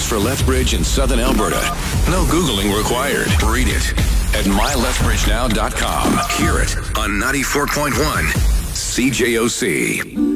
for Lethbridge in southern Alberta. No Googling required. Read it at mylethbridgenow.com. Hear it on 94.1 CJOC.